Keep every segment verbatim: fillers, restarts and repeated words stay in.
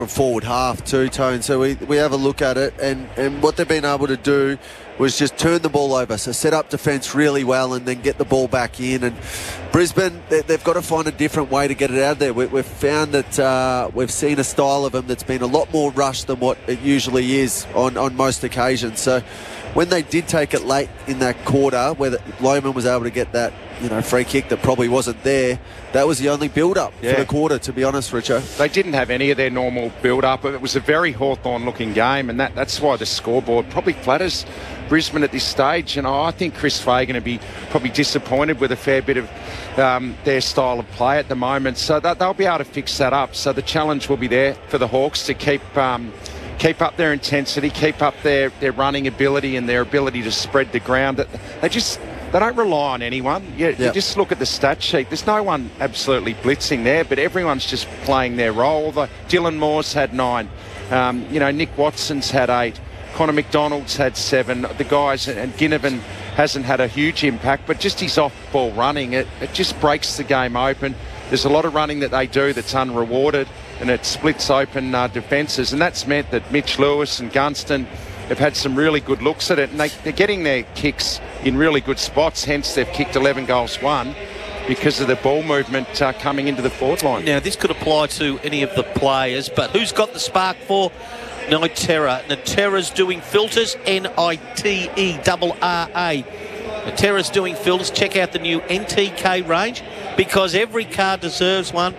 forward half too, Tone. So we, we have a look at it, and, and what they've been able to do was just turn the ball over. So set up defence really well and then get the ball back in. And Brisbane, they, they've got to find a different way to get it out there. We, we've found that uh, we've seen a style of them that's been a lot more rushed than what it usually is on, on most occasions. So when they did take it late in that quarter, where the, Lohmann was able to get that, you know, free kick that probably wasn't there, that was the only build-up yeah. for the quarter, to be honest, Richo. They didn't have any of their normal build-up. It was a very Hawthorn-looking game, and that, that's why the scoreboard probably flatters Brisbane at this stage. And I think Chris Fagan will be probably disappointed with a fair bit of um, their style of play at the moment. So that, they'll be able to fix that up. So the challenge will be there for the Hawks to keep... Um, keep up their intensity, keep up their, their running ability and their ability to spread the ground. They just they don't rely on anyone. You, yep. you just look at the stat sheet. There's no one absolutely blitzing there, but everyone's just playing their role. The, Dylan Moore's had nine. Um, you know, Nick Watson's had eight. Connor McDonald's had seven. The guys, and Ginnivan hasn't had a huge impact, but just his off-ball running, it, it just breaks the game open. There's a lot of running that they do that's unrewarded, and it splits open uh, defences, and that's meant that Mitch Lewis and Gunston have had some really good looks at it, and they, they're getting their kicks in really good spots, hence they've kicked eleven goals one because of the ball movement uh, coming into the forward line. Now, this could apply to any of the players, but who's got the spark for Niterra? Niterra's doing filters, N I T E R R A. Niterra's doing filters. Check out the new N T K range, because every car deserves one.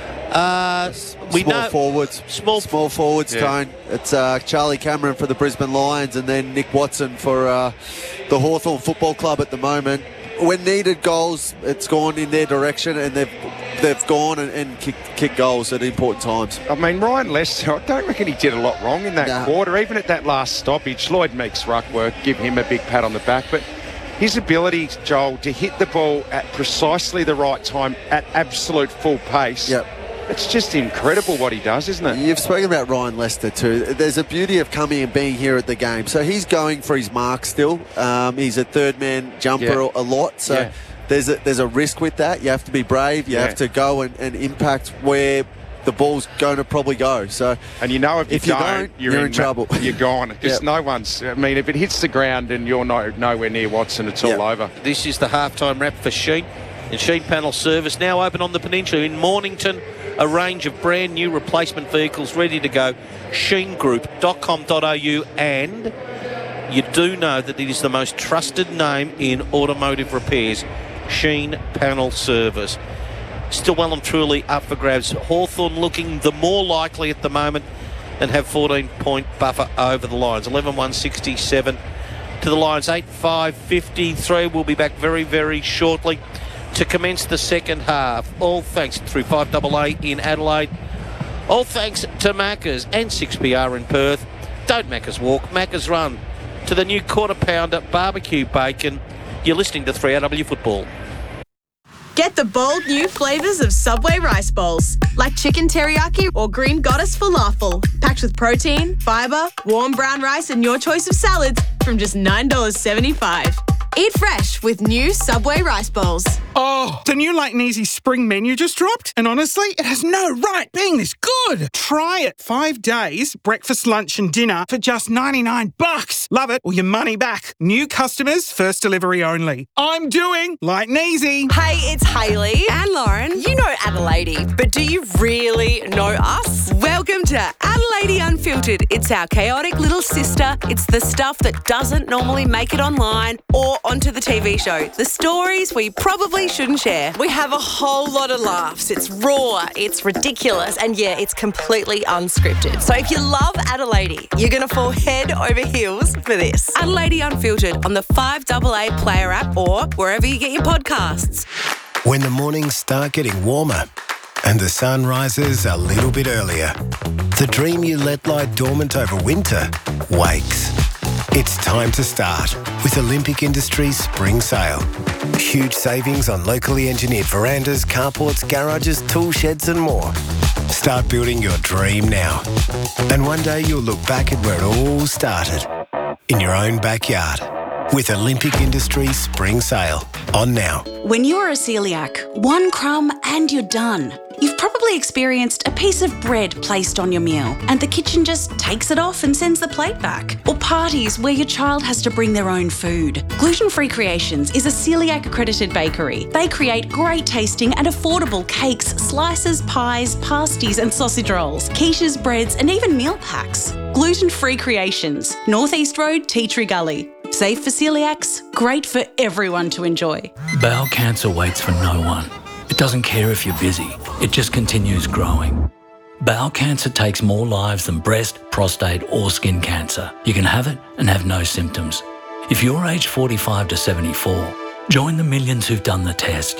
Uh, we small know forwards, small, small forwards. Yeah. Tone. It's uh, Charlie Cameron for the Brisbane Lions, and then Nick Watson for uh, the Hawthorn Football Club at the moment. When needed goals, it's gone in their direction, and they've they've gone and, and kicked, kicked goals at important times. I mean, Ryan Lester, I don't reckon he did a lot wrong in that nah. quarter. Even at that last stoppage, Lloyd Meeks Ruckworth, give him a big pat on the back, but his ability, Joel, to hit the ball at precisely the right time at absolute full pace. Yep. It's just incredible what he does, isn't it? You've spoken about Ryan Lester too. There's a beauty of coming and being here at the game. So he's going for his mark still. Um, he's a third man jumper yeah. a lot. So yeah. there's a, there's a risk with that. You have to be brave. You yeah. have to go and, and impact where the ball's going to probably go. So, and you know if you, if you don't, don't you're, you're in, in trouble. You're gone. Because yep. no one's. I mean, if it hits the ground and you're no, nowhere near Watson, it's yep. all over. This is the halftime wrap for Sheen. And Sheen Panel Service now open on the peninsula in Mornington. A range of brand new replacement vehicles ready to go. sheen group dot com dot a u, and you do know that it is the most trusted name in automotive repairs. Sheen Panel Service. Still well and truly up for grabs. Hawthorn looking the more likely at the moment and have fourteen point buffer over the Lions. eleven one sixty-seven to the Lions. eight five fifty-three. We'll be back very, very shortly to commence the second half. All thanks through five A A in Adelaide. All thanks to Macca's and six P R in Perth. Don't Macca's walk, Macca's run. To the new quarter pounder barbecue bacon. You're listening to three R W Football. Get the bold new flavours of Subway rice bowls, like chicken teriyaki or green goddess falafel, packed with protein, fibre, warm brown rice and your choice of salads from just nine dollars seventy-five. Eat fresh with new Subway rice bowls. Oh, the new Light and Easy spring menu just dropped, and honestly, it has no right being this good. Try it. Five days, breakfast, lunch and dinner for just ninety-nine bucks. Love it or your money back. New customers, first delivery only. I'm doing Light and Easy. Hey, it's Hayley and Lauren. You know Adelaide, but do you really know us? Welcome to Adelaide Unfiltered. It's our chaotic little sister. It's the stuff that doesn't normally make it online or onto the T V show. The stories we probably shouldn't share. We have a whole lot of laughs. It's raw, it's ridiculous, and yeah, it's completely unscripted. So if you love Adelaide, you're going to fall head over heels for this. Adelaide Unfiltered on the five A A Player app or wherever you get your podcasts. When the mornings start getting warmer and the sun rises a little bit earlier, the dream you let lie dormant over winter wakes. It's time to start with Olympic Industries Spring Sale. Huge savings on locally engineered verandas, carports, garages, tool sheds and more. Start building your dream now. And one day you'll look back at where it all started, in your own backyard. with Olympic Industries Spring Sale. On now. When you're a celiac, one crumb and you're done. You've probably experienced a piece of bread placed on your meal and the kitchen just takes it off and sends the plate back. Or parties where your child has to bring their own food. Gluten Free Creations is a celiac accredited bakery. They create great tasting and affordable cakes, slices, pies, pasties and sausage rolls, quiches, breads and even meal packs. Gluten Free Creations, North East Road, Tea Tree Gully. Safe for celiacs, great for everyone to enjoy. Bowel cancer waits for no one. It doesn't care if you're busy, it just continues growing. Bowel cancer takes more lives than breast, prostate or skin cancer. You can have it and have no symptoms. If you're aged forty-five to seventy-four, join the millions who've done the test.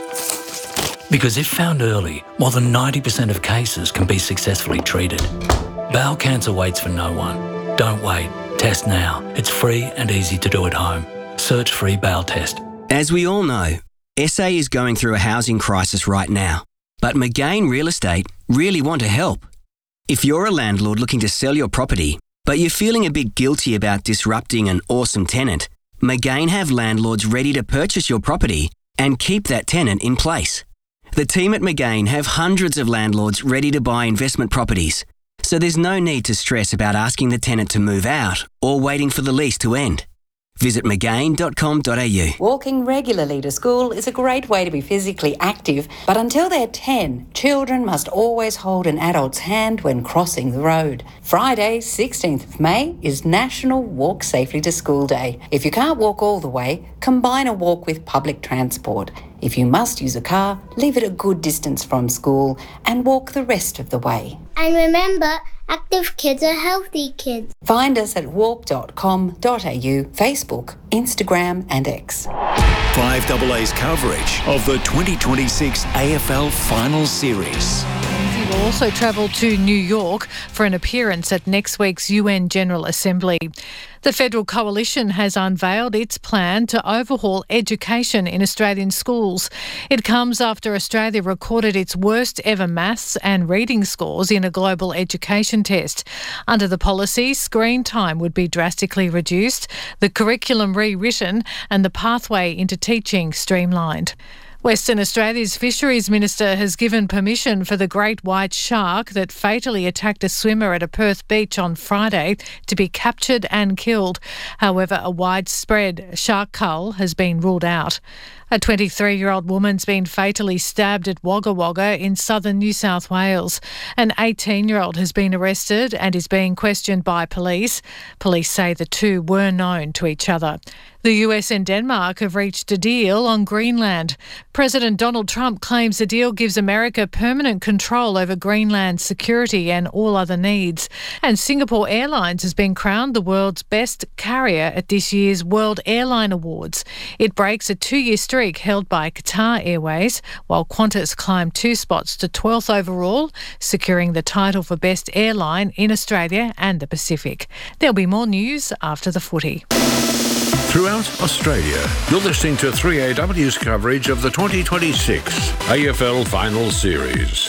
Because if found early, more than ninety percent of cases can be successfully treated. Bowel cancer waits for no one. Don't wait. Test now. It's free and easy to do at home. Search free bowel test. As we all know, S A is going through a housing crisis right now, but McGain Real Estate really want to help. If you're a landlord looking to sell your property, but you're feeling a bit guilty about disrupting an awesome tenant, McGain have landlords ready to purchase your property and keep that tenant in place. The team at McGain have hundreds of landlords ready to buy investment properties, so there's no need to stress about asking the tenant to move out or waiting for the lease to end. Visit mcgain dot com dot a u. Walking regularly to school is a great way to be physically active, but until they're ten, children must always hold an adult's hand when crossing the road. Friday, sixteenth of May, is National Walk Safely to School Day. If you can't walk all the way, combine a walk with public transport. If you must use a car, leave it a good distance from school and walk the rest of the way. And remember, active kids are healthy kids. Find us at walk dot com dot a u, Facebook, Instagram and X. five A A's coverage of the twenty twenty-six A F L Final Series. He will also travel to New York for an appearance at next week's U N General Assembly. The Federal Coalition has unveiled its plan to overhaul education in Australian schools. It comes after Australia recorded its worst ever maths and reading scores in a global education test. Under the policy, screen time would be drastically reduced, the curriculum rewritten and the pathway into teaching streamlined. Western Australia's Fisheries Minister has given permission for the great white shark that fatally attacked a swimmer at a Perth beach on Friday to be captured and killed. However, a widespread shark cull has been ruled out. A twenty-three-year-old woman's been fatally stabbed at Wagga Wagga in southern New South Wales. An eighteen-year-old has been arrested and is being questioned by police. Police say the two were known to each other. The U S and Denmark have reached a deal on Greenland. President Donald Trump claims the deal gives America permanent control over Greenland's security and all other needs. And Singapore Airlines has been crowned the world's best carrier at this year's World Airline Awards. It breaks a two-year streak held by Qatar Airways, while Qantas climbed two spots to twelfth overall, securing the title for best airline in Australia and the Pacific. There'll be more news after the footy. Throughout Australia, you're listening to three A W's coverage of the twenty twenty-six A F L Final Series.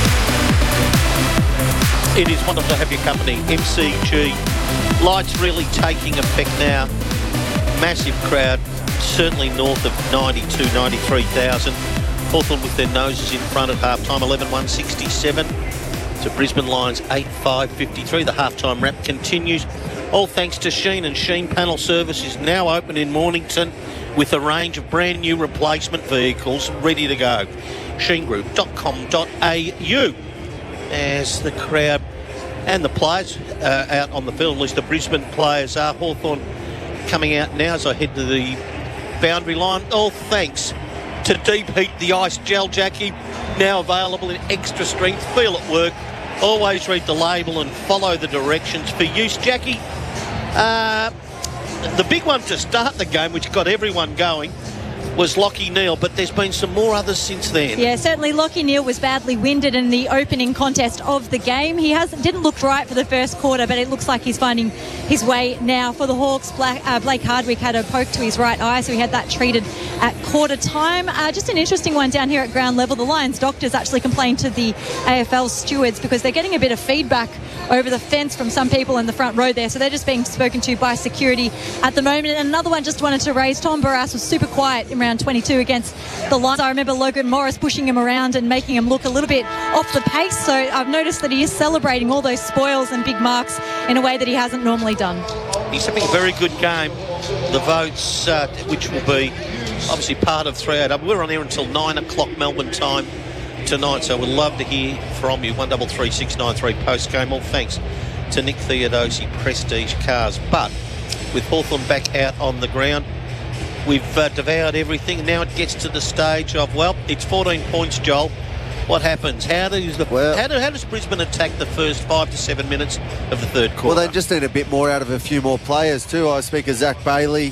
It is wonderful to have your company. M C G, lights really taking effect now. Massive crowd, certainly north of ninety-two, ninety-three thousand. Hawthorn with their noses in front at half-time, eleven one sixty-seven. To Brisbane Lions, eight five fifty-three. The half-time wrap continues. All thanks to Sheen, and Sheen Panel Service is now open in Mornington with a range of brand new replacement vehicles ready to go. sheen group dot com dot a u. As the crowd and the players uh, out on the field, at least the Brisbane players are. Hawthorn coming out now as I head to the boundary line. All thanks to Deep Heat, the ice gel, Jackie, now available in extra strength. Feel it work. Always read the label and follow the directions for use. Jackie, uh, the big one to start the game, which got everyone going, was Lachie Neale, but there's been some more others since then. Yeah, certainly Lachie Neale was badly winded in the opening contest of the game. He hasn't didn't look right for the first quarter, but it looks like he's finding his way now for the Hawks. Black, uh, Blake Hardwick had a poke to his right eye, so he had that treated at quarter time. Uh, just an interesting one down here at ground level. The Lions doctors actually complained to the A F L stewards because they're getting a bit of feedback over the fence from some people in the front row there. So they're just being spoken to by security at the moment. And another one just wanted to raise, Tom Barrass was super quiet in round twenty-two against the Lions. I remember Logan Morris pushing him around and making him look a little bit off the pace. So I've noticed that he is celebrating all those spoils and big marks in a way that he hasn't normally done. He's having a very good game. The votes, uh, which will be obviously part of three oh double. We're on here until nine o'clock Melbourne time tonight, so we'd love to hear from you. one double three six nine three post-game. All thanks to Nick Theodosi, Prestige Cars. But with Hawthorn back out on the ground, we've uh, devoured everything. Now it gets to the stage of, well, it's fourteen points, Joel. What happens? How does the well, how, do, how does Brisbane attack the first five to seven minutes of the third quarter? Well, they just need a bit more out of a few more players too. I speak of Zach Bailey,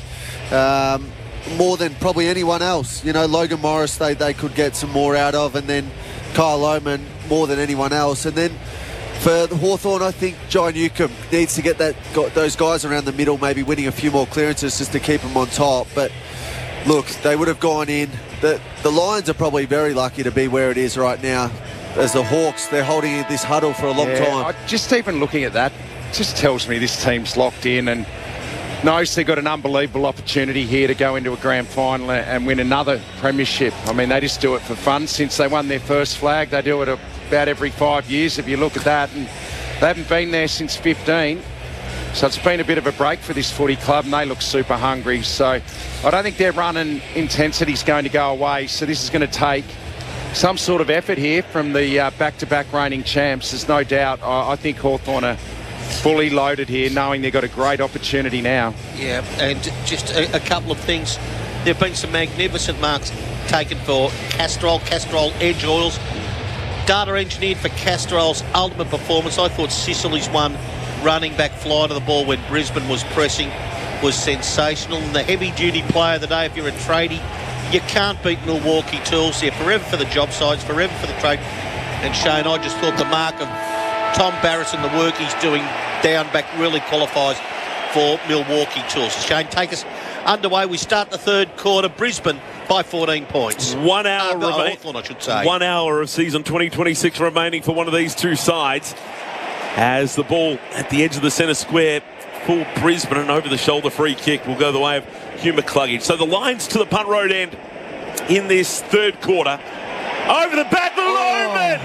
um, more than probably anyone else. You know, Logan Morris, they, they could get some more out of, and then Kyle Lohman more than anyone else. And then for the Hawthorn, I think Jai Newcomb needs to get that got those guys around the middle, maybe winning a few more clearances just to keep them on top. But look, they would have gone in. The, the Lions are probably very lucky to be where it is right now. As the Hawks, they're holding in this huddle for a long yeah, time. I, just even looking at that, just tells me this team's locked in and knows they've got an unbelievable opportunity here to go into a grand final and win another premiership. I mean, they just do it for fun. Since they won their first flag, they do it about every five years, if you look at that. And they haven't been there since fifteen. So it's been a bit of a break for this footy club, and they look super hungry. So I don't think their run and intensity is going to go away. So this is going to take some sort of effort here from the uh, back-to-back reigning champs. There's no doubt. I, I think Hawthorn are fully loaded here, knowing they've got a great opportunity now. Yeah, and just a, a couple of things. There have been some magnificent marks taken for Castrol, Castrol Edge Oils. Data engineered for Castrol's ultimate performance. I thought Sicily's one running back fly to the ball when Brisbane was pressing was sensational. And the heavy-duty player of the day, if you're a tradie, you can't beat Milwaukee Tools. They're forever for the job sites, forever for the trade. And Shane, I just thought the mark of Tom Barrass and the work he's doing down back really qualifies for Milwaukee Tools. Shane, take us underway. We start the third quarter. Brisbane by fourteen points. One hour uh, remaining. Hawthorn, I should say. One hour of season twenty twenty-six remaining for one of these two sides. As the ball at the edge of the centre square for Brisbane, an over-the-shoulder free kick will go the way of Hugh McCluggage. So the Lions to the punt road end in this third quarter. Over the back of Lohman.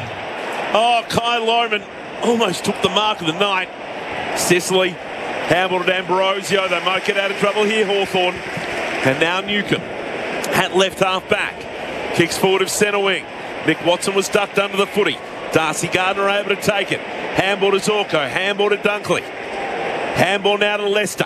Oh, Kyle Lohman almost took the mark of the night. Sicily, handball to D'Ambrosio. They might get out of trouble here, Hawthorn. And now Newcomb at left half back. Kicks forward of centre wing. Nick Watson was ducked under the footy. Darcy Gardner able to take it. Handball to Zorko. Handball to Dunkley. Handball now to Leicester.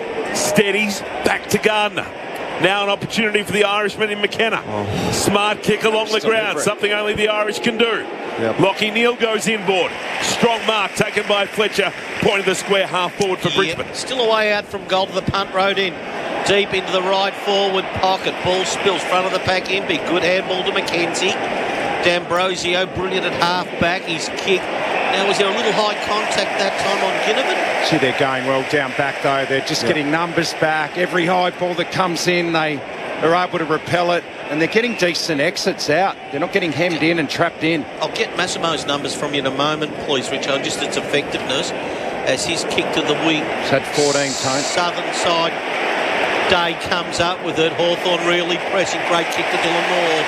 Steadies back to Gardner. Now an opportunity for the Irishman in McKenna. Oh. Smart kick along the ground. Something only the Irish can do. Yep. Lockie Neal goes inboard. Strong mark taken by Fletcher. Point of the square half forward for Yep. Brisbane. Still a way out from goal to the punt road in. Deep into the right forward pocket. Ball spills front of the pack in. Big good handball to McKenzie. D'Ambrosio, brilliant at half back. His kick. Now, was there a little high contact that time on Ginnivan? Gee, they're going well down back, though. They're just yep. getting numbers back. Every high ball that comes in, they are able to repel it, and they're getting decent exits out. They're not getting hemmed in and trapped in. I'll get Massimo's numbers from you in a moment, please, Richard, just its effectiveness as his kick to the wing. It's had fourteen, Tone. Southern side. Day comes up with it. Hawthorn really pressing. Great kick to Dylan Moore.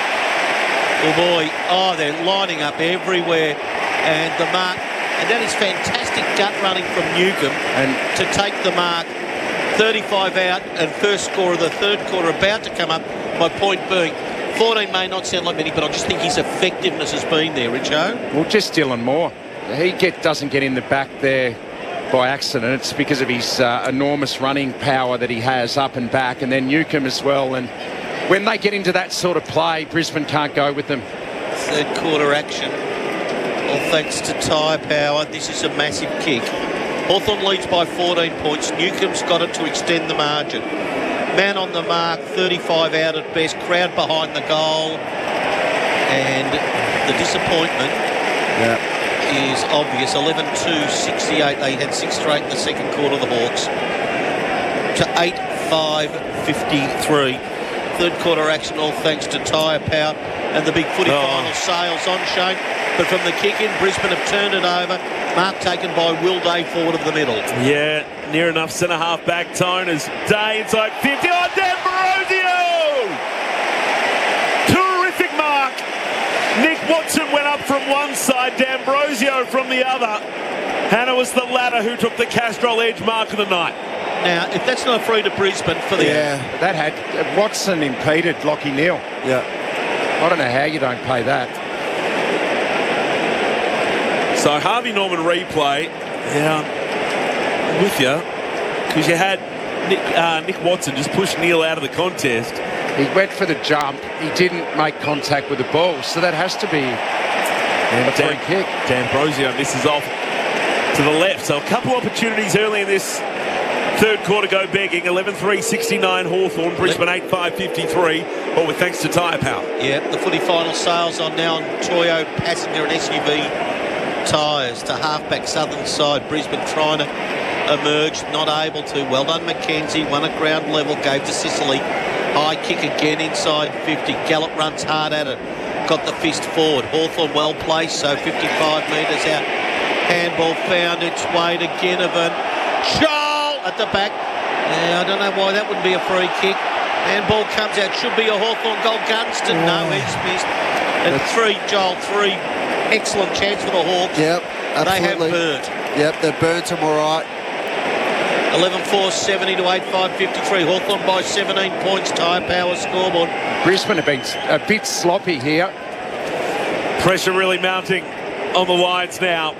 Oh, boy. Oh, they're lining up everywhere. And the mark, and that is fantastic gut running from Newcomb and to take the mark. thirty-five out and first score of the third quarter about to come up. My point being, fourteen may not sound like many, but I just think his effectiveness has been there, Richo. Well, just Dylan Moore. He get, doesn't get in the back there by accident. It's because of his uh, enormous running power that he has up and back, and then Newcomb as well. And when they get into that sort of play, Brisbane can't go with them. Third quarter action. All thanks to tyre power. This is a massive kick. Hawthorn leads by fourteen points. Newcomb's got it to extend the margin. Man on the mark, thirty-five out at best. Crowd behind the goal. And the disappointment yeah. is obvious. eleven two sixty-eight. They had six straight in the second quarter, the Hawks. To eight five fifty-three. Third quarter action, all thanks to tyre power. And the big footy oh. final sails on, Shane. But from the kick in, Brisbane have turned it over. Mark taken by Will Day forward of the middle. Yeah, near enough centre half back tone as Day inside fifty. Oh, D'Ambrosio! Terrific mark. Nick Watson went up from one side, D'Ambrosio from the other. And it was the latter who took the Castrol edge mark of the night. Now, if that's not free to Brisbane for the... Yeah, that had... Uh, Watson impeded Lachie Neale. Yeah. I don't know how you don't pay that. So Harvey Norman replay. Yeah, I'm with you. Because you had Nick, uh, Nick Watson just push Neale out of the contest. He went for the jump. He didn't make contact with the ball. So that has to be and a free kick. D'Ambrosio misses off to the left. So a couple opportunities early in this third quarter go begging. eleven three sixty-nine Hawthorn, Brisbane eight five fifty-three. All with thanks to Tyre Power. Yeah, the footy final sales on now on Toyo passenger and S U V tyres to halfback southern side. Brisbane trying to emerge, not able to. Well done Mackenzie, won at ground level, gave to Sicily. High kick again inside fifty. Gallup runs hard at it. Got the fist forward. Hawthorn well placed, so fifty-five metres out. Handball found its way to Ginnivan. Shoal at the back. Yeah, I don't know why that wouldn't be a free kick. Handball comes out. Should be a Hawthorn goal. Gunston, oh. no, he's missed. And That's... three, Joel, three. Excellent chance for the Hawks. Yep, absolutely. They have burnt. Yep, they've burnt them all right. eleven four seventy to eight five fifty-three. Hawthorn by seventeen points. Tyre Power scoreboard. Brisbane have been a bit sloppy here. Pressure really mounting on the Lions now.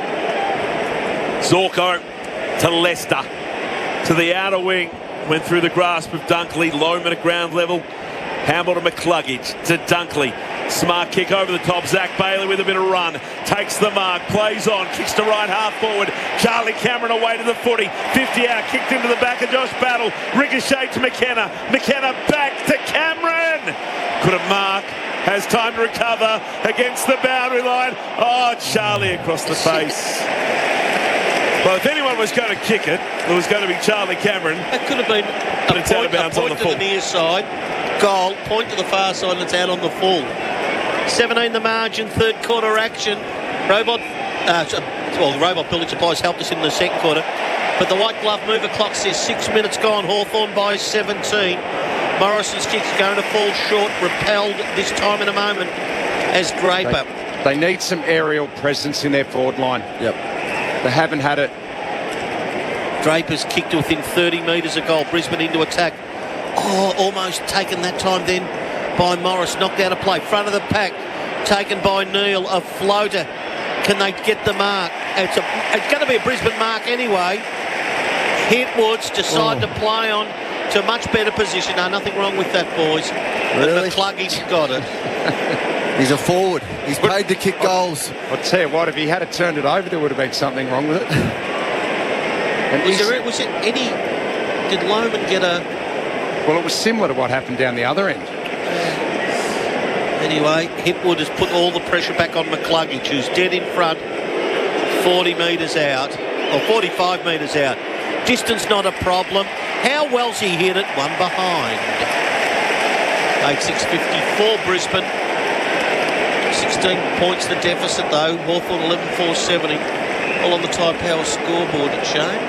Zorko to Leicester. To the outer wing. Went through the grasp of Dunkley. Lohman at ground level. Handball to McCluggage. To Dunkley. Smart kick over the top. Zach Bailey with a bit of run. Takes the mark. Plays on. Kicks to right half forward. Charlie Cameron away to the footy. fifty out. Kicked into the back of Josh Battle. Ricochet to McKenna. McKenna back to Cameron. Couldn't mark. Has time to recover against the boundary line. Oh, Charlie across the face. Well, if anyone was going to kick it, it was going to be Charlie Cameron. That could have been but a it's point, out of bounds a on point the to full. the near side. Goal. Point to the far side and it's out on the full. seventeen the margin, third quarter action. Robot, uh, well, the Robot Building Supplies helped us in the second quarter. But the white glove mover clock says six minutes gone. Hawthorn by seventeen. Morrison's kick is going to fall short. Repelled this time in a moment as Draper. They, they need some aerial presence in their forward line. Yep. They haven't had it. Draper's kicked within thirty metres of goal. Brisbane into attack. Oh, almost taken that time then by Morris. Knocked out of play. Front of the pack. Taken by Neale. A floater. Can they get the mark? It's, a, it's going to be a Brisbane mark anyway. Hitwoods decide oh. to play on to a much better position. No, nothing wrong with that, boys. Really? But McCluggage got it. He's a forward. He's paid to kick goals. I'll tell you what, if he had it turned it over, there would have been something wrong with it. And was, there, was it any... Did Lohman get a... Well, it was similar to what happened down the other end. Anyway, Hipwood has put all the pressure back on McCluggage, who's dead in front, forty metres out, or forty-five metres out. Distance not a problem. How well's he hit it? One behind. eight six fifty-four Brisbane. sixteen points the deficit though. Hawthorn eleven four seventy. All on the Tyre Power scoreboard, Shane.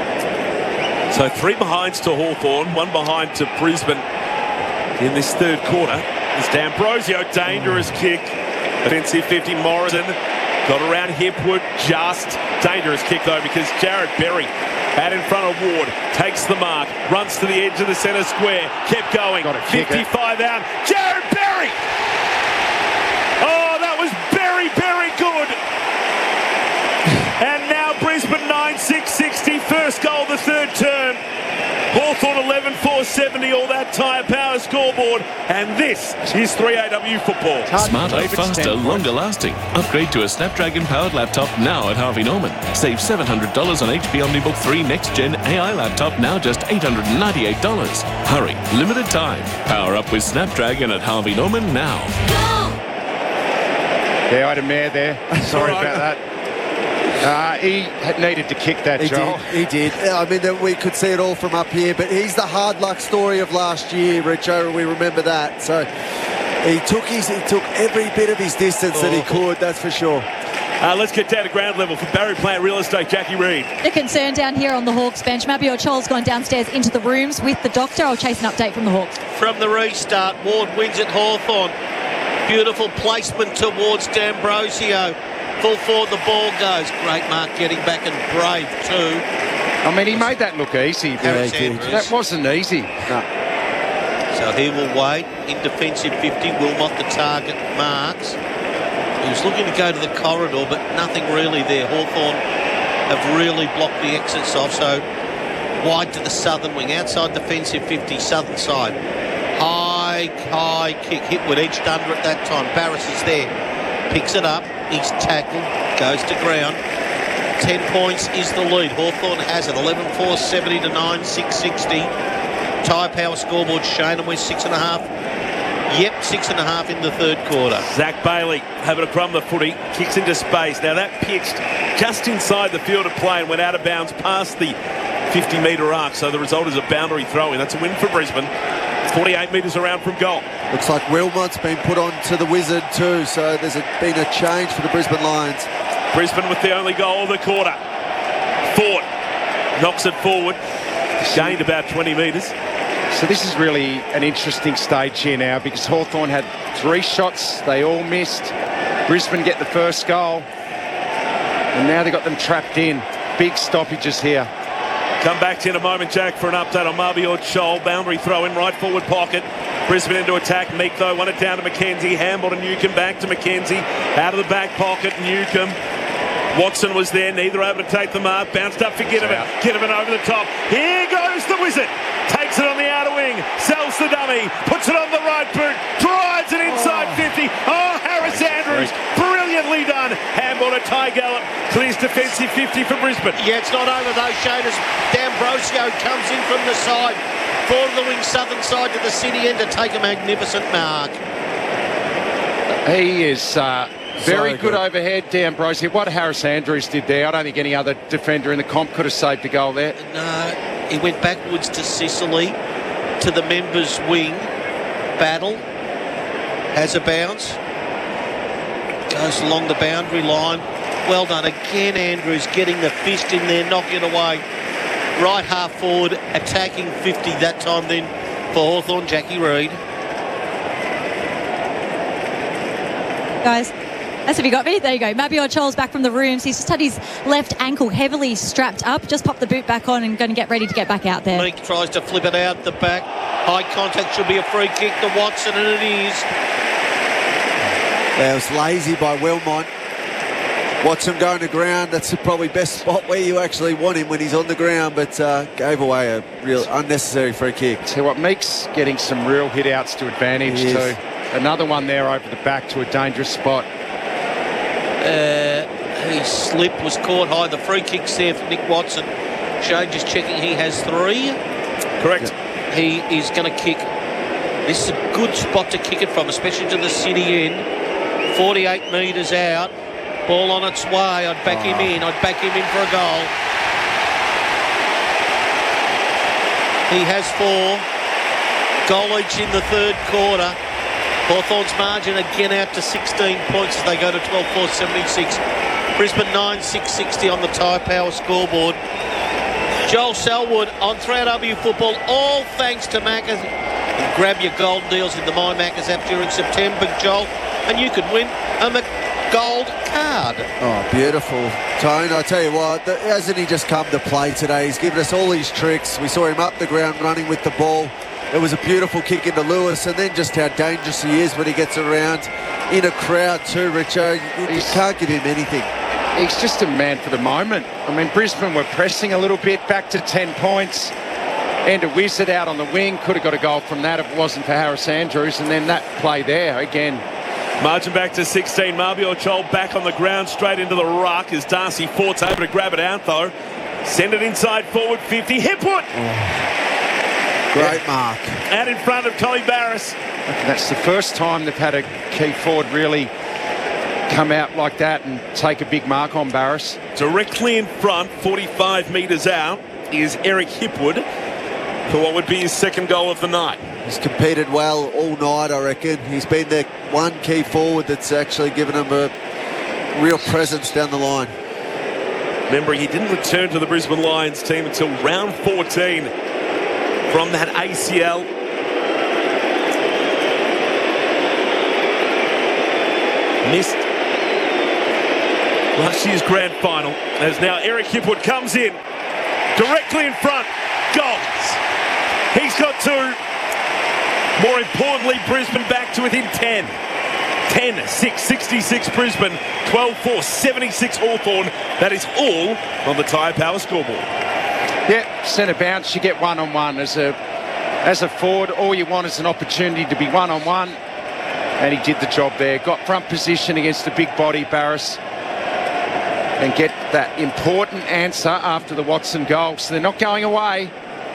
So three behinds to Hawthorn, one behind to Brisbane in this third quarter. It's D'Ambrosio, dangerous kick. Offensive fifty, Morrison got around Hipwood, just dangerous kick though because Jared Berry out in front of Ward, takes the mark, runs to the edge of the centre square, kept going, fifty-five out, Jared Berry! Oh, that was very, very good. And now Brisbane nine six sixty, first goal of the third term. Hawthorn eleven four seventy, all that Tyre Power scoreboard. And this is three A W football. Smarter, faster, longer lasting. Upgrade to a Snapdragon-powered laptop now at Harvey Norman. Save seven hundred dollars on H P OmniBook three Next-Gen A I laptop, now just eight hundred ninety-eight dollars. Hurry, limited time. Power up with Snapdragon at Harvey Norman now. Yeah, I had a mare there. Sorry about that. Uh, he had needed to kick that, he Joel. Did, he did. I mean, we could see it all from up here, but he's the hard luck story of last year, Richo. We remember that. So he took his, he took every bit of his distance oh. that he could, that's for sure. Uh, let's get down to ground level for Barry Plant Real Estate, Jackie Reid. The concern down here on the Hawks bench. Mabior Chol's gone downstairs into the rooms with the doctor. I'll chase an update from the Hawks. From the restart, Ward wins at Hawthorn. Beautiful placement towards D'Ambrosio. Full forward the ball goes. Great mark getting back and brave too. I mean, he made that look easy. Yeah, he did. That wasn't easy. No. So he will wait in defensive fifty. Wilmot the target marks. He was looking to go to the corridor, but nothing really there. Hawthorn have really blocked the exits off, so wide to the southern wing. Outside defensive fifty, southern side. High, high kick. Hipwood edged under at that time. Barris is there. Picks it up. He's tackled. Goes to ground. Ten points is the lead. Hawthorn has it. eleven four, seventy to nine, six sixty. Tyre Power scoreboard. Shane and West six and a half. Yep, six and a half in the third quarter. Zach Bailey having a crumb the footy, kicks into space. Now that pitched just inside the field of play and went out of bounds past the fifty metre arc. So the result is a boundary throw-in. That's a win for Brisbane. forty-eight metres around from goal. Looks like Wilmot's been put on to the Wizard too, so there's a, been a change for the Brisbane Lions. Brisbane with the only goal of the quarter. Ford knocks it forward, gained about twenty metres. So this is really an interesting stage here now because Hawthorn had three shots, they all missed. Brisbane get the first goal, and now they've got them trapped in. Big stoppages here. Come back to you in a moment, Jack, for an update on Mabior Chol. Boundary throw in right forward pocket. Brisbane into attack. Meek, though, won it down to McKenzie. Handball to Newcomb, back to McKenzie. Out of the back pocket, Newcomb. Watson was there, neither able to take the mark. Bounced up for Ginnivan. Ginnivan over the top. Here goes the Wizard. Takes it on the outer wing. Sells the dummy. Puts it on the right boot. Drives it inside oh. fifty. Oh, Harris Andrews. Brilliantly done. Handball to Ty Gallup. Clears defensive fifty for Brisbane. Yeah, it's not over though, Shane, as D'Ambrosio comes in from the side. Forward of the wing, southern side to the city end to take a magnificent mark. He is... Uh, Very so good, good overhead, D'Ambrosio. What Harris Andrews did there, I don't think any other defender in the comp could have saved a goal there. No, he went backwards to Sicily, to the members' wing. Battle has a bounce. Goes along the boundary line. Well done again, Andrews, getting the fist in there, knocking it away. Right half forward, attacking fifty that time then for Hawthorn, Jackie Reid. Guys, that's if you got me. There you go. Mabior Chol's back from the rooms. He's just had his left ankle heavily strapped up. Just popped the boot back on and going to get ready to get back out there. Meek tries to flip it out the back. High contact, should be a free kick to Watson, and it is. That was lazy by Wilmot. Watson going to ground. That's the probably best spot where you actually want him when he's on the ground, but uh, gave away a real unnecessary free kick. So what, Meek's getting some real hit outs to advantage too. Another one there over the back to a dangerous spot. Uh, his slip was caught high. The free kick's there for Nick Watson. Shane just checking he has three. Correct. Yeah. He is going to kick. This is a good spot to kick it from, especially to the city end. forty-eight metres out. Ball on its way. I'd back oh. him in. I'd back him in for a goal. He has four. Goal each in the third quarter. Hawthorn's margin again out to sixteen points as they go to twelve four seventy-six. Brisbane nine six sixty on the Tyre Power scoreboard. Joel Selwood on three R W Football, all thanks to Macca's. Grab your gold deals in the My Macca's app during September, Joel, and you could win a McGold card. Oh, beautiful. Tone, I tell you what, the, hasn't he just come to play today? He's given us all these tricks. We saw him up the ground running with the ball. It was a beautiful kick into Lewis, and then just how dangerous he is when he gets around in a crowd too, Richo. You, you can't give him anything. He's just a man for the moment. I mean, Brisbane were pressing a little bit, back to ten points. And a Wizard out on the wing. Could have got a goal from that if it wasn't for Harris Andrews. And then that play there again. Margin back to sixteen. Mabior Chol back on the ground, straight into the ruck as Darcy Fort's able to grab it out though. Send it inside forward fifty. Hipwood! Oh. Great yeah. mark. Out in front of Collie Barris. That's the first time they've had a key forward really come out like that and take a big mark on Barris. Directly in front, forty-five metres out, is Eric Hipwood for what would be his second goal of the night. He's competed well all night, I reckon. He's been the one key forward that's actually given him a, real presence down the line. Remember, he didn't return to the Brisbane Lions team until round fourteen from that A C L. Missed last year's grand final, as now Eric Hipwood comes in directly in front. Goals. He's got two. More importantly, Brisbane back to within ten. ten six, sixty-six Brisbane, twelve four, seventy-six Hawthorn. That is all on the Tyre Power scoreboard. Yeah, centre bounce, you get one-on-one. As a, as a forward, all you want is an opportunity to be one-on-one. And he did the job there. Got front position against the big body, Barrass. And get that important answer after the Watson goal. So they're not going away.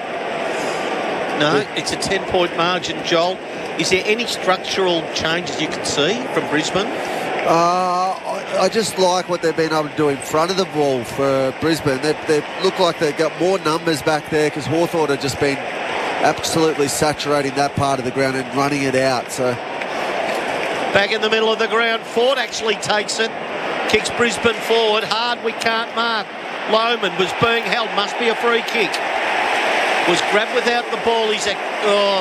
No, it's a ten-point margin, Joel. Is there any structural changes you can see from Brisbane? Uh, I, I just like what they've been able to do in front of the ball for Brisbane. They, they look like they've got more numbers back there because Hawthorn have just been absolutely saturating that part of the ground and running it out. So back in the middle of the ground, Ford actually takes it, kicks Brisbane forward. Hard, we can't mark. Lohman was being held, must be a free kick. Was grabbed without the ball. He's a, oh,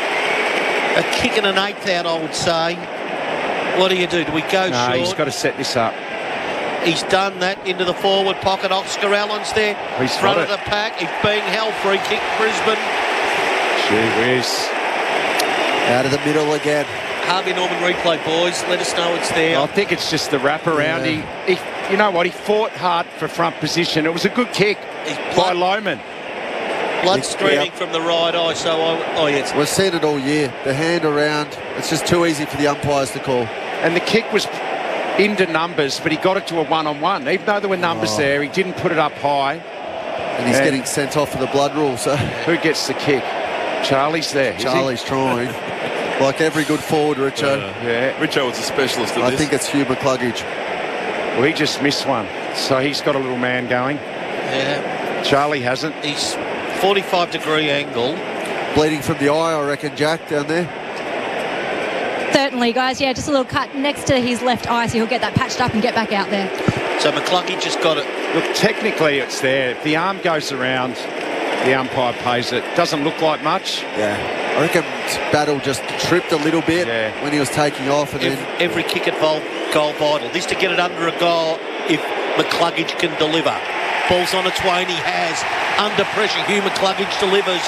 a kick and an eighth out, I would say. What do you do? Do we go no, short? He's got to set this up. He's done that into the forward pocket. Oscar Allen's there, He's front got of it. the pack. He's being held. Free kick, Brisbane. Gee whiz. Out of the middle again. Harvey Norman replay, boys. Let us know it's there. I think it's just the wraparound. Yeah. He, he, you know what? He fought hard for front position. It was a good kick by Lohman. Blood It's- streaming yep. from the right eye. So, I, oh yes. We've seen it all year. The hand around. It's just too easy for the umpires to call. And the kick was into numbers, but he got it to a one-on-one. Even though there were numbers Oh. there, he didn't put it up high. And he's And- getting sent off for the blood rule. So Who gets the kick? Charlie's there. is he? Charlie's trying. Like every good forward, Richo. Uh, Yeah. Richo was a specialist at I this. think it's Hugh McCluggage. Well, he just missed one. So he's got a little man going. Yeah. Charlie hasn't. He's forty-five degree angle. Bleeding from the eye, I reckon, Jack, down there. Certainly, guys. Yeah, just a little cut next to his left eye, so he'll get that patched up and get back out there. So McCluggage just got it. Look, technically it's there. If the arm goes around, the umpire pays it. Doesn't look like much. Yeah. I reckon Battle just tripped a little bit Yeah. when he was taking off. And Every, then every kick at vol- goal vital. This to get it under a goal if McCluggage can deliver. Ball's on its way and he has. Under pressure, Hugh McCluggage delivers.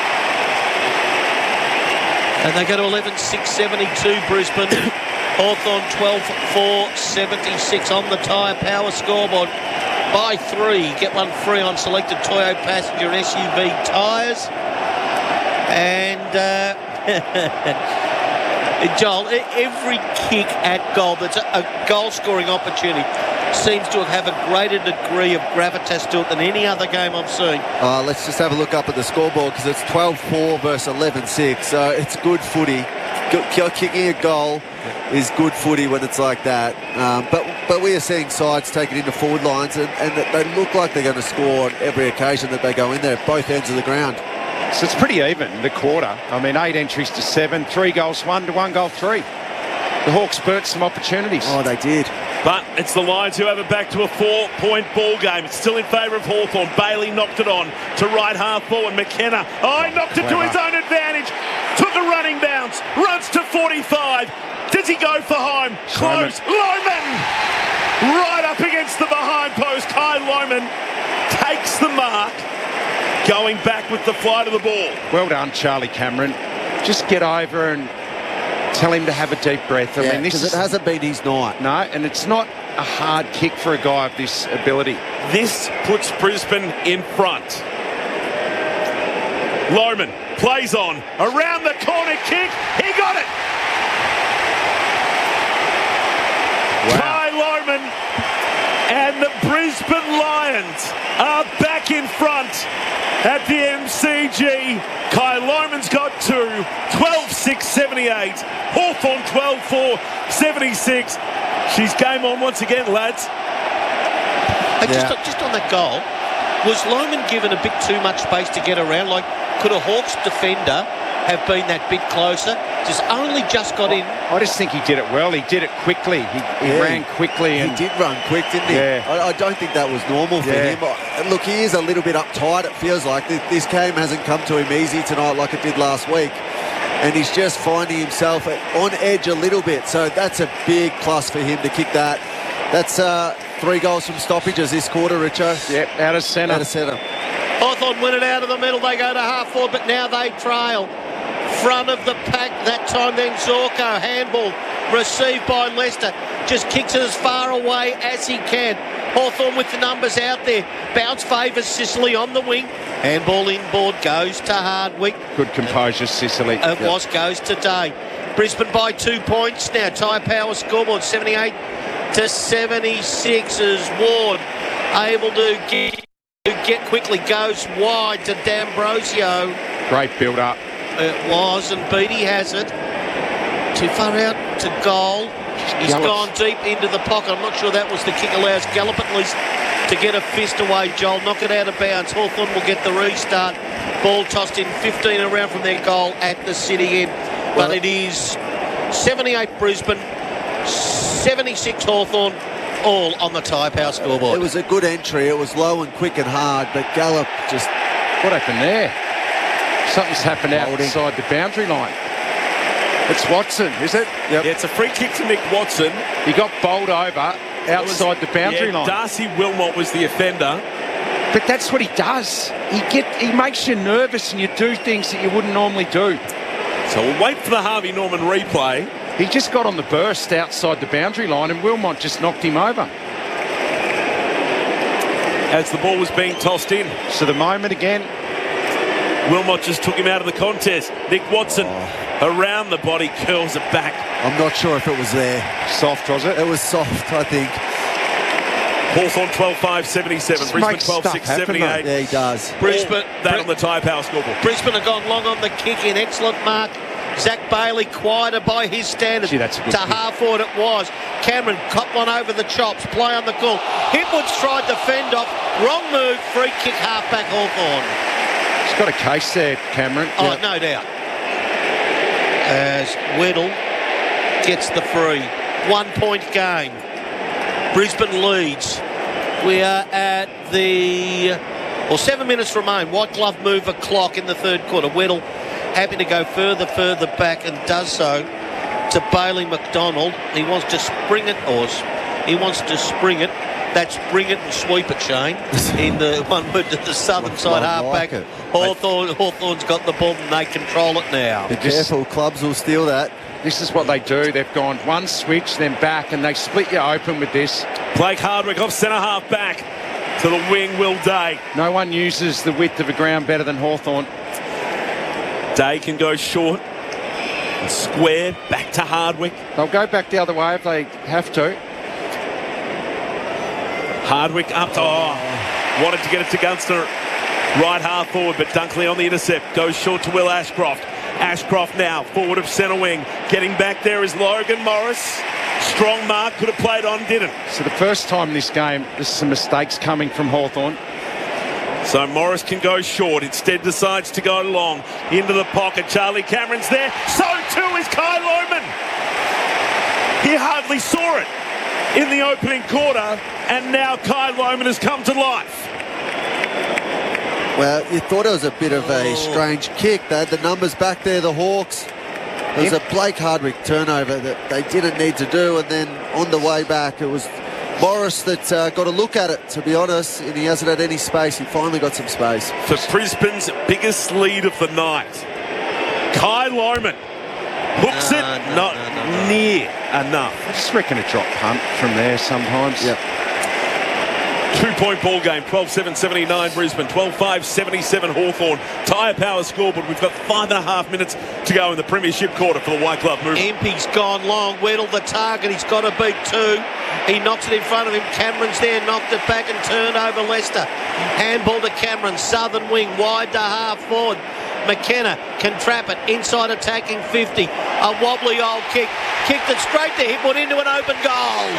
And they go to eleven six seventy-two Brisbane. Hawthorn twelve four seventy-six on the Tyre Power scoreboard. By three, get one free on selected Toyo passenger and S U V tyres. And uh, Joel, e- every kick at goal that's a, a goal-scoring opportunity seems to have a greater degree of gravitas to it than any other game I've seen. uh, let's just have a look up at the scoreboard because it's twelve four versus eleven six. So it's good footy. Good, kicking a goal is good footy when it's like that. Um, but but we are seeing sides take it into forward lines and, and they look like they're going to score on every occasion that they go in there, both ends of the ground. So it's pretty even, the quarter. I mean, eight entries to seven, three goals one to one goal three. The Hawks burnt some opportunities. Oh, they did. But it's the Lions who have it back to a four-point ball game. It's still in favour of Hawthorn. Bailey knocked it on to right half forward. McKenna, oh, he knocked it to his own advantage. Took a running bounce. Runs to forty-five. Does he go for home? Close. Lohman! Right up against the behind post. Kai Lohman takes the mark. Going back with the flight of the ball. Well done, Charlie Cameron. Just get over and tell him to have a deep breath. I Yeah, mean, this 'cause is, it hasn't been his night. No, and it's not a hard kick for a guy of this ability. This puts Brisbane in front. Lohman plays on. Around the corner kick. He got it. Kai Lohman and the Brisbane Lions are back in front at the M C G. Kai Lohman's got two. twelve six seventy-eight. Hawthorn twelve four seventy-six. She's game on once again, lads. Hey, just, just on that goal, was Lohman given a bit too much space to get around? Like, could a Hawks defender have been that bit closer? just only just got in. I just think he did it well. He did it quickly. He, he Yeah. ran quickly. And He did run quick, didn't he? Yeah. I, I don't think that was normal for Yeah. him. I- Look, he is a little bit uptight, it feels like. Th- This game hasn't come to him easy tonight like it did last week. And he's just finding himself on edge a little bit. So that's a big plus for him to kick that. That's uh, three goals from stoppages this quarter, Richo. Yep, out of centre. Out of centre. Hawthorn win it out of the middle. They go to half forward, but now they trail. Front of the pack that time. Then Zorko, handball received by Leicester. Just kicks it as far away as he can. Hawthorn with the numbers out there. Bounce favours Sicily on the wing. Handball inboard goes to Hardwick. Good composure, Sicily. It Yep. was goes to Day. Brisbane by two points now. Tyre Power scoreboard seventy-eight to seventy-six as Ward able to get, to get quickly. Goes wide to D'Ambrosio. Great build-up. It was, and Beattie has it. Too far out to goal. He's Gallops. gone deep into the pocket. I'm not sure that was the kick. Allows Gallop at least to get a fist away, Joel. Knock it out of bounds. Hawthorn will get the restart. Ball tossed in fifteen around from their goal at the City end. But it is seventy-eight Brisbane, seventy-six Hawthorn, all on the Tyre Power scoreboard. It was a good entry. It was low and quick and hard, but Gallup just... What happened there? Something's happened outside the boundary line. It's Watson, is it? Yep. Yeah, it's a free kick to Nick Watson. He got bowled over outside the boundary yeah, line. Darcy Wilmot was the offender. But that's what he does. He get he makes you nervous and you do things that you wouldn't normally do. So we'll wait for the Harvey Norman replay. He just got on the burst outside the boundary line and Wilmot just knocked him over. As the ball was being tossed in. So the moment again. Wilmot just took him out of the contest. Nick Watson oh. around the body, curls it back. I'm not sure if it was there. Soft, was it? It was soft, I think. Hawthorn twelve five seventy-seven. Just Brisbane makes twelve six stuff happen, seventy-eight. Yeah, he does. Brisbane, that on the Tyre Power scoreboard. Brisbane have gone long on the kick in. Excellent mark. Zach Bailey quieter by his standards. Gee, that's a good to kick. half forward it was. Cameron caught one over the chops. Play on the call. Hipwood's tried to fend off. Wrong move. Free kick halfback Hawthorn. He's got a case there, Cameron. Oh, Yeah. no doubt. As Weddle gets the free. One point game. Brisbane leads. We are at the... Well, seven minutes remain. White glove mover clock in the third quarter. Weddle happy to go further, further back and does so to Bailey McDonald. He wants to spring it, or he wants to spring it. That's bring it and sweep it, Shane. In the one word to the southern side I halfback. like it. Hawthorn, Hawthorn's got the ball and they control it now. Be careful, clubs will steal that. This is what they do. They've gone one switch, then back, and they split you open with this. Blake Hardwick off centre half back to the wing, Will Day. No one uses the width of a ground better than Hawthorn. Day can go short. And square back to Hardwick. They'll go back the other way if they have to. Hardwick up to... Oh, wanted to get it to Gunster. Right half forward, but Dunkley on the intercept. Goes short to Will Ashcroft. Ashcroft now, forward of centre wing. Getting back there is Logan Morris. Strong mark, could have played on, didn't. So the first time in this game, there's some mistakes coming from Hawthorn. So Morris can go short, instead decides to go long. Into the pocket, Charlie Cameron's there. So too is Kai Lohmann. He hardly saw it in the opening quarter, and now Kai Lohmann has come to life. Well, you thought it was a bit of a strange kick. They had the numbers back there, the Hawks. It was a Blake Hardwick turnover that they didn't need to do, and then on the way back, it was Morris that uh, got a look at it, to be honest, and he hasn't had any space. He finally got some space. For Brisbane's biggest lead of the night, Kai Lohmann hooks No, it, no, not no, no, no. near enough. I just reckon a drop punt from there sometimes. Yep. Two-point ball game, twelve seven seventy-nine Brisbane, twelve five seventy-seven Hawthorn. Tyre Power scoreboard. We've got five and a half minutes to go in the premiership quarter for the White Glove movement. Impey's gone long. Weddle the target. He's got to beat two. He knocks it in front of him. Cameron's there, knocked it back and turned over Leicester. Handball to Cameron. Southern wing wide to half forward. McKenna can trap it. Inside attacking fifty. A wobbly old kick. Kicked it straight to Hipwood into an open goal.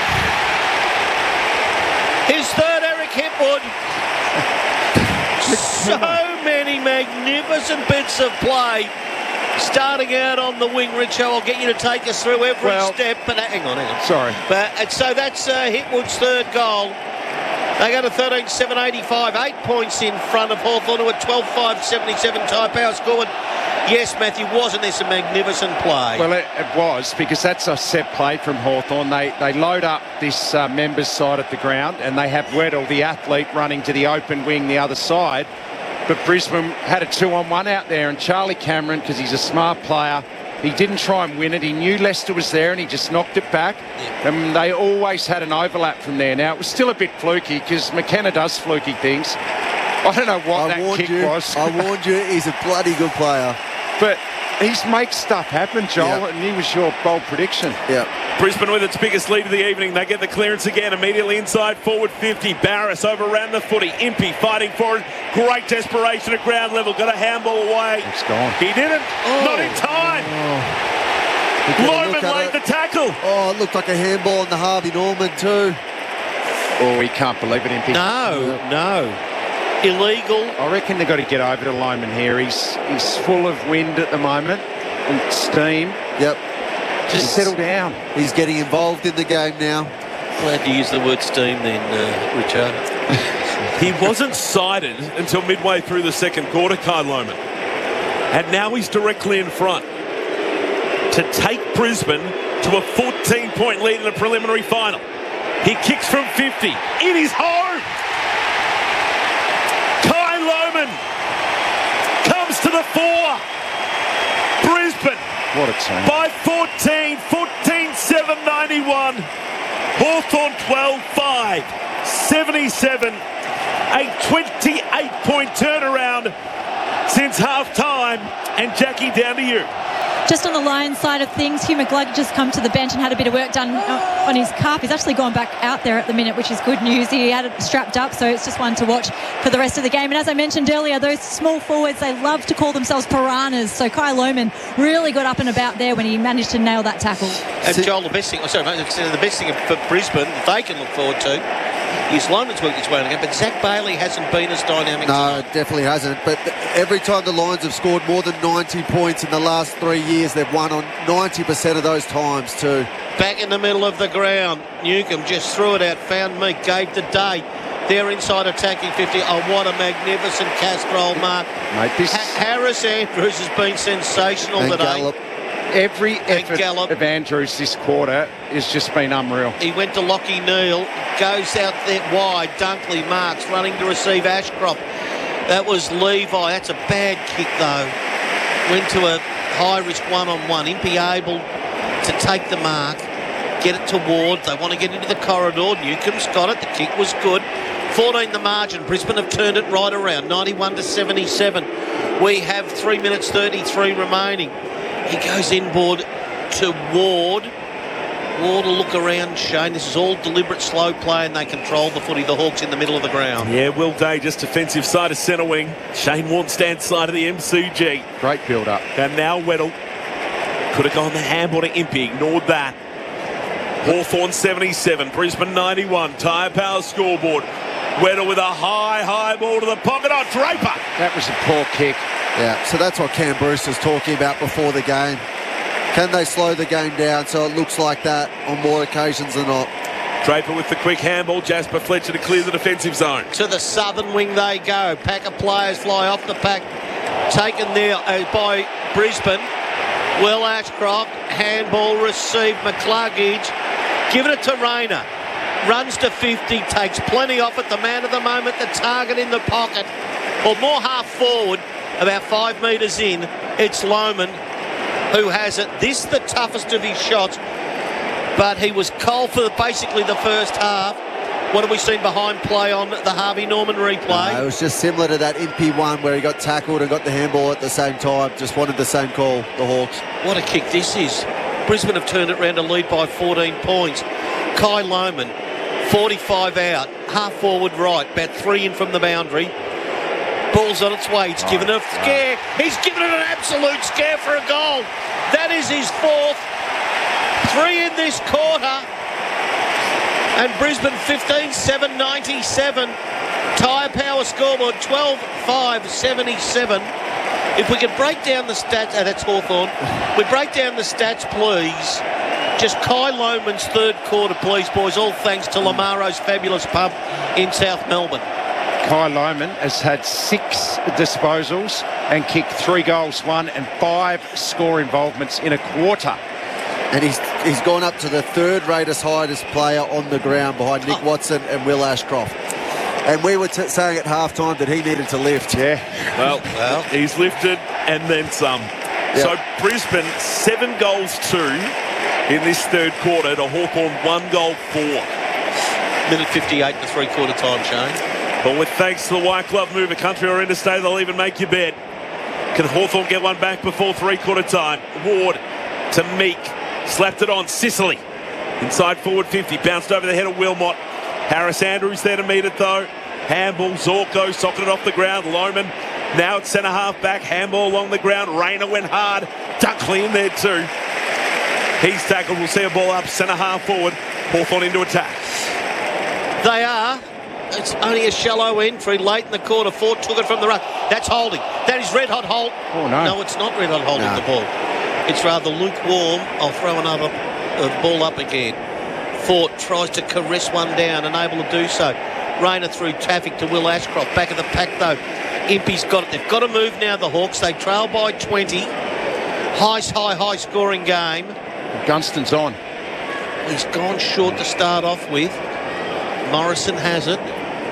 His third, Eric Hipwood. So many magnificent bits of play Starting out on the wing, Richo, I'll get you to take us through every Well, step. But hang on, hang on. Sorry. But and so that's uh, Hitwood's third goal. They go to thirteen seven eighty-five, eight points in front of Hawthorn, who are twelve five seventy-seven. Tyre Power scored. Yes, Matthew, wasn't this a magnificent play? Well, it, it was, because that's a set play from Hawthorn. They they load up this uh, members side at the ground, and they have Weddle, the athlete, running to the open wing the other side. But Brisbane had a two-on-one out there, and Charlie Cameron, because he's a smart player, he didn't try and win it. He knew Leicester was there, and he just knocked it back. Yeah. And they always had an overlap from there. Now, it was still a bit fluky, because McKenna does fluky things. I don't know what I that kick you, was. I warned you, he's a bloody good player. But he's makes stuff happen, Joel, Yeah. and he was your bold prediction. Yeah. Brisbane with its biggest lead of the evening. They get the clearance again, immediately inside forward fifty. Barris overran the footy. Impey fighting for it. Great desperation at ground level. Got a handball away. It's gone. He didn't. Oh. Not in time. Oh. Loman laid the tackle. Oh, it looked like a handball on the Harvey Norman too. Oh, he can't believe it, Impey. No, no. Illegal. I reckon they've got to get over to Loman here. He's he's full of wind at the moment and steam. Yep. Just settle down. He's getting involved in the game now. Glad you used the word steam then, uh, Richard. He wasn't sighted until midway through the second quarter, Kai Loman. And now he's directly in front to take Brisbane to a fourteen-point lead in the preliminary final. He kicks from fifty. It is home. Kai Loman comes to the fore. Brisbane What a team. by fourteen, fourteen seven ninety-one. Hawthorn twelve five seventy-seven. A twenty-eight point turnaround since half-time. And Jackie, down to you. Just on the Lions side of things, Hugh McGlug just come to the bench and had a bit of work done on his calf. He's actually gone back out there at the minute, which is good news. He had it strapped up, so it's just one to watch for the rest of the game. And as I mentioned earlier, those small forwards, they love to call themselves piranhas. So Kai Loman really got up and about there when he managed to nail that tackle. And Joel, the best thing, oh, sorry, mate, the best thing for Brisbane that they can look forward to is Loman's worked his way on the game, but Zach Bailey hasn't been as dynamic. No, tonight. definitely hasn't. But every time the Lions have scored more than ninety points in the last three years, they've won on ninety percent of those times too. Back in the middle of the ground, Newcomb just threw it out, found me, gave the day. They're inside attacking fifty. Oh, what a magnificent cast roll mark. Mate, this... Ha- Harris Andrews has been sensational And today. Gallup. Every effort Gallop. of Andrews this quarter has just been unreal. He went to Lockie Neal, goes out there wide. Dunkley marks, running to receive Ashcroft. That was Levi. That's a bad kick, though. Went to a high-risk one-on-one. Impey able to take the mark, get it toward. They want to get into the corridor. Newcomb's got it. The kick was good. fourteen the margin. Brisbane have turned it right around, ninety-one to seventy-seven. We have three minutes thirty-three remaining. He goes inboard to Ward. Ward will look around, Shane. This is all deliberate slow play, and they control the footy. The Hawks in the middle of the ground. Yeah, Will Day just defensive side of centre wing. Shane Warne stands side of the M C G. Great build-up. And now Weddle. Could have gone the handball to Impey. Ignored that. Hawthorn seventy-seven. Brisbane ninety-one. Tyre Power scoreboard. Weddle with a high, high ball to the pocket. Oh, Draper. That was a poor kick. Yeah, so that's what Cam Bruce was talking about before the game. Can they slow the game down so it looks like that on more occasions than not? Draper with the quick handball. Jasper Fletcher to clear the defensive zone. To the southern wing they go. Pack of players fly off the pack. Taken there uh, by Brisbane. Will Ashcroft. Handball received. McCluggage. Giving it to Rayner. Runs to fifty. Takes plenty off it. The man of the moment. The target in the pocket. Or more half forward. About five metres in. It's Loman who has it. This the toughest of his shots. But he was cold for basically the first half. What have we seen behind play on the Harvey Norman replay? No, it was just similar to that Impey one where he got tackled and got the handball at the same time. Just wanted the same call, the Hawks. What a kick this is. Brisbane have turned it around to lead by fourteen points. Kai Loman, forty-five out, half forward right, about three in from the boundary. Ball's on its way. He's given it a scare. He's given it an absolute scare for a goal. That is his fourth. Three in this quarter. And Brisbane fifteen seven ninety-seven. Tyre Power scoreboard twelve five seventy-seven. If we could break down the stats, uh, that's Hawthorn. We break down the stats, please. Just Kai Loman's third quarter, please, boys. All thanks to Lamaro's fabulous pub in South Melbourne. Kai Loman has had six disposals and kicked three goals, one, and five score involvements in a quarter. And he's he's gone up to the third ratest highest player on the ground behind Nick Watson and Will Ashcroft. And we were t- saying at halftime that he needed to lift. Yeah. Well, well, he's lifted and then some. Yep. So Brisbane, seven goals, two in this third quarter to Hawthorn, one goal, four. Minute fifty-eight to three-quarter time, Shane. But with thanks to the White Glove Move, a country or interstate, they'll even make you bet. Can Hawthorn get one back before three-quarter time? Ward to Meek. Slapped it on. Sicily. Inside forward fifty. Bounced over the head of Wilmot. Harris Andrews there to meet it though. Handball. Zorko socketed off the ground. Loman now at centre half back. Handball along the ground. Rayner went hard. Dunkley in there too. He's tackled. We'll see a ball up centre half forward. Hawthorn into attack. They are. It's only a shallow entry late in the quarter. Ford took it from the ruck. That's holding. That is red hot hold. Oh no. No, it's not red hot holding No. the ball. It's rather lukewarm. I'll throw another uh, ball up again. Fort tries to caress one down, unable to do so. Rayner through traffic to Will Ashcroft. Back of the pack though. Impey's got it. They've got to move now, the Hawks. They trail by twenty. High, high, high scoring game. Gunston's on. He's gone short to start off with. Morrison has it.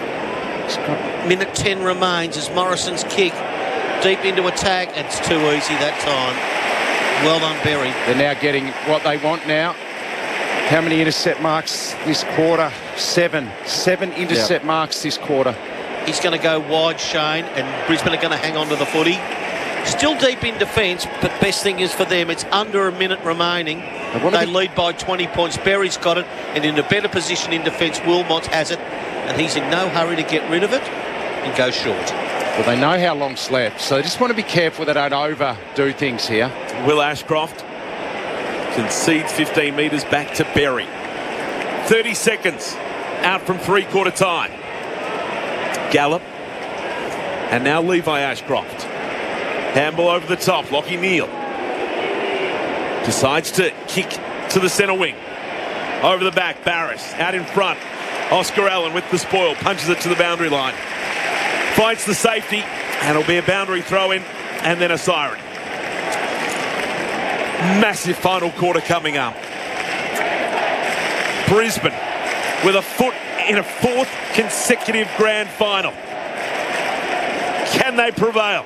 Minute ten remains as Morrison's kick deep into attack. It's too easy that time. Well done, Berry. They're now getting what they want now. How many intercept marks this quarter? Seven. Seven intercept Yep. marks this quarter. He's going to go wide, Shane, and Brisbane are going to hang on to the footy. Still deep in defence, but best thing is for them, it's under a minute remaining. They be- lead by twenty points. Berry's got it, and in a better position in defence, Wilmot has it, and he's in no hurry to get rid of it and go short. Well, they know how long's left, so they just want to be careful they don't overdo things here. Will Ashcroft concedes fifteen metres back to Berry. thirty seconds out from three-quarter time. Gallup. And now Levi Ashcroft. Handball over the top. Lockie Neal decides to kick to the centre wing. Over the back, Barris out in front. Oscar Allen with the spoil. Punches it to the boundary line. Finds the safety. And it'll be a boundary throw in. And then a siren. Massive final quarter coming up. Brisbane with a foot in a fourth consecutive grand final. Can they prevail?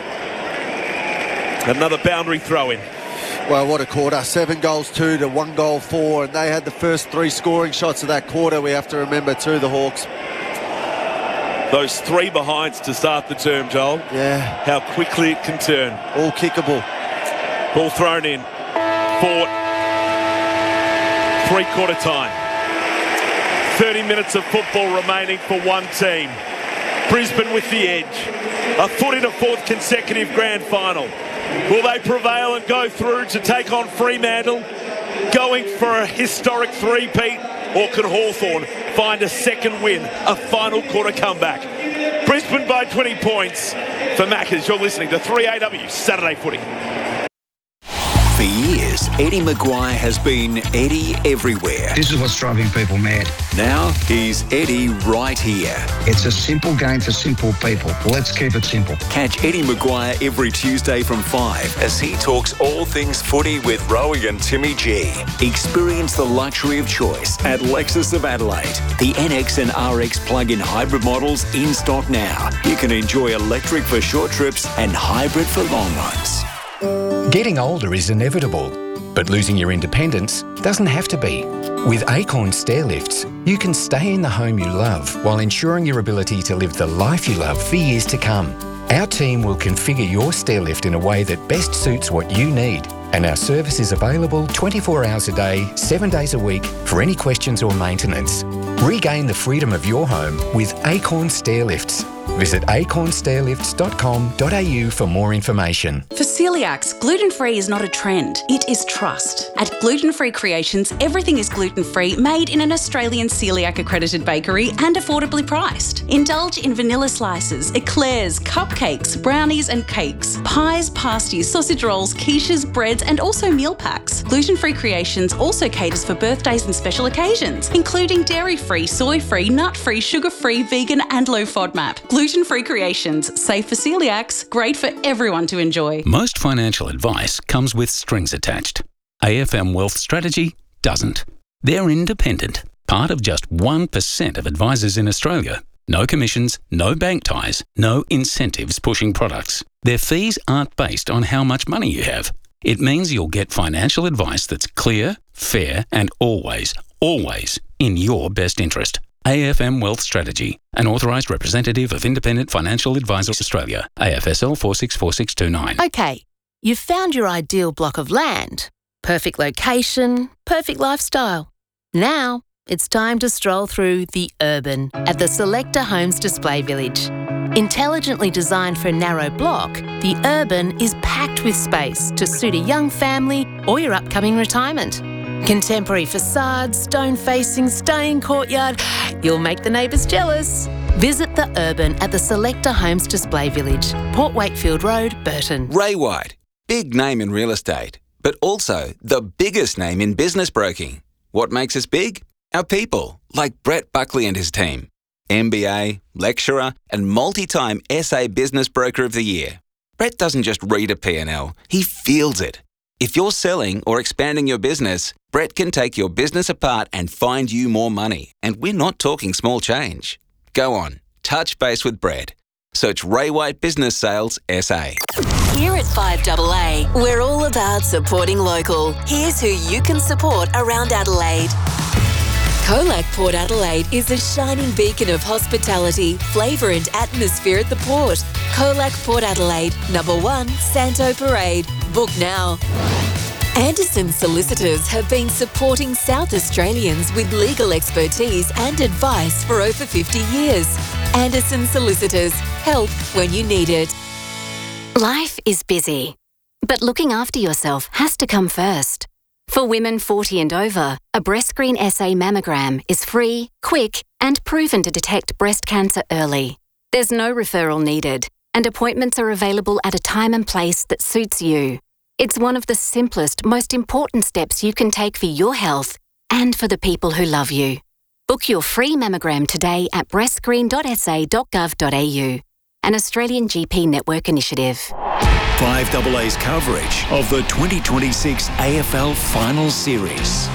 Another boundary throw in. Well, what a quarter. Seven goals, two to one goal, four. And they had the first three scoring shots of that quarter. We have to remember, too, the Hawks. Those three behinds to start the term, Joel. Yeah. How quickly it can turn. All kickable. Ball thrown in. Fort. Three-quarter time. thirty minutes of football remaining for one team. Brisbane with the edge. A foot in a fourth consecutive grand final. Will they prevail and go through to take on Fremantle, going for a historic three-peat, or can Hawthorn find a second win, a final quarter comeback? Brisbane by twenty points. For Maccas, you're listening to three A W Saturday Footy. For years, Eddie Maguire has been Eddie everywhere. This is what's driving people mad. Now he's Eddie right here. It's a simple game for simple people. Let's keep it simple. Catch Eddie Maguire every Tuesday from five as he talks all things footy with Rowie and Timmy G. Experience the luxury of choice at Lexus of Adelaide. The N X and R X plug-in hybrid models in stock now. You can enjoy electric for short trips and hybrid for long ones. Getting older is inevitable, but losing your independence doesn't have to be. With Acorn Stair Lifts, you can stay in the home you love while ensuring your ability to live the life you love for years to come. Our team will configure your stair lift in a way that best suits what you need, and our service is available twenty-four hours a day, seven days a week for any questions or maintenance. Regain the freedom of your home with Acorn Stair Lifts. Visit acorn stair lifts dot com dot a u for more information. For celiacs, gluten-free is not a trend, it is trust. At Gluten Free Creations, everything is gluten-free, made in an Australian celiac-accredited bakery and affordably priced. Indulge in vanilla slices, eclairs, cupcakes, brownies and cakes, pies, pasties, sausage rolls, quiches, breads and also meal packs. Gluten Free Creations also caters for birthdays and special occasions, including dairy-free, soy-free, nut-free, sugar-free, vegan and low FODMAP. Gluten Free Creations, safe for celiacs, great for everyone to enjoy. Most financial advice comes with strings attached. A F M Wealth Strategy doesn't. They're independent, part of just one percent of advisors in Australia. No commissions, no bank ties, no incentives pushing products. Their fees aren't based on how much money you have. It means you'll get financial advice that's clear, fair and always, always in your best interest. A F M Wealth Strategy, an authorised representative of Independent Financial Advisors Australia, A F S L four six four six two nine. Okay, you've found your ideal block of land. Perfect location, perfect lifestyle. Now, it's time to stroll through the Urban at the Selector Homes Display Village. Intelligently designed for a narrow block, the Urban is packed with space to suit a young family or your upcoming retirement. Contemporary facades, stone-facing, stunning courtyard. You'll make the neighbours jealous. Visit the Urban at the Selector Homes Display Village, Port Wakefield Road, Burton. Ray White, big name in real estate, but also the biggest name in business broking. What makes us big? Our people, like Brett Buckley and his team. M B A, lecturer, and multi-time S A Business Broker of the Year. Brett doesn't just read a P and L, he feels it. If you're selling or expanding your business, Brett can take your business apart and find you more money. And we're not talking small change. Go on, touch base with Brett. Search Ray White Business Sales S A. Here at five A A, we're all about supporting local. Here's who you can support around Adelaide. Colac Port Adelaide is a shining beacon of hospitality, flavour and atmosphere at the port. Colac Port Adelaide, number one, Santo Parade. Book now. Anderson Solicitors have been supporting South Australians with legal expertise and advice for over fifty years. Anderson Solicitors, help when you need it. Life is busy, but looking after yourself has to come first. For women forty and over, a BreastScreen S A mammogram is free, quick, and proven to detect breast cancer early. There's no referral needed, and appointments are available at a time and place that suits you. It's one of the simplest, most important steps you can take for your health and for the people who love you. Book your free mammogram today at breast screen dot s a dot gov dot a u, an Australian G P network initiative. five A A's coverage of the twenty twenty-six A F L Finals Series.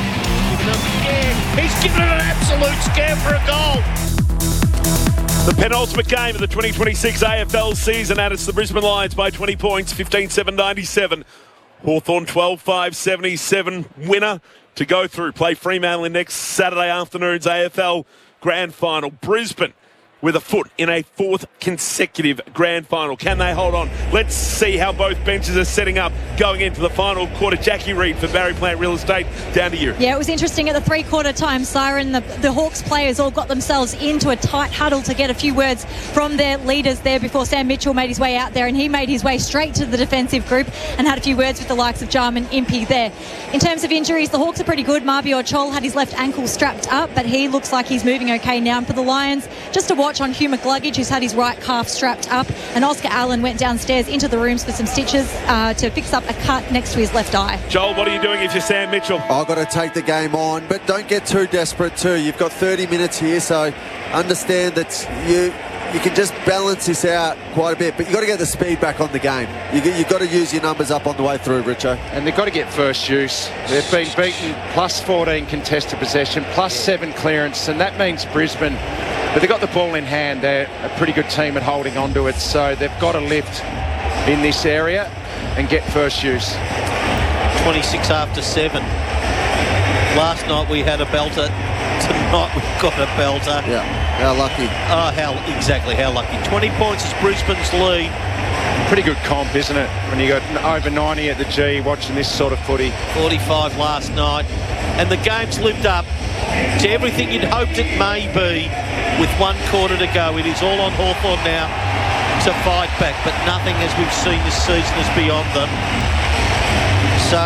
He's given it an absolute scare for a goal. The penultimate game of the twenty twenty-six A F L season, and it's the Brisbane Lions by twenty points, fifteen seven ninety-seven. Hawthorn twelve five seventy-seven winner to go through. Play Fremantle next Saturday afternoon's A F L Grand Final. Brisbane with a foot in a fourth consecutive grand final. Can they hold on? Let's see how both benches are setting up going into the final quarter. Jackie Reid for Barry Plant Real Estate, down to you. Yeah, it was interesting at the three-quarter time siren. The, the Hawks players all got themselves into a tight huddle to get a few words from their leaders there before Sam Mitchell made his way out there, and he made his way straight to the defensive group and had a few words with the likes of Jarman Impey there. In terms of injuries, the Hawks are pretty good. Marbior Chol had his left ankle strapped up, but he looks like he's moving okay now. And for the Lions, just to watch on Hugh McGluggage, who's had his right calf strapped up, and Oscar Allen went downstairs into the rooms for some stitches uh, to fix up a cut next to his left eye. Joel, what are you doing if you're Sam Mitchell? I've got to take the game on, but don't get too desperate too. You've got thirty minutes here, so understand that you you can just balance this out quite a bit, but you've got to get the speed back on the game. You, you've got to use your numbers up on the way through, Richo. And they've got to get first use. They've been beaten plus fourteen contested possession, plus seven clearance, and that means Brisbane, but they've got the ball in hand. They're a pretty good team at holding on to it, so they've got to lift in this area and get first use. twenty-six after seven. Last night we had a belter. Tonight we've got a belter. Yeah, how lucky. Oh, how exactly how lucky. twenty points is Brisbane's lead. Pretty good comp, isn't it? When you got over ninety at the G, watching this sort of footy. forty-five last night. And the game's lived up to everything you'd hoped it may be with one quarter to go. It is all on Hawthorn now to fight back, but nothing as we've seen this season is beyond them. So,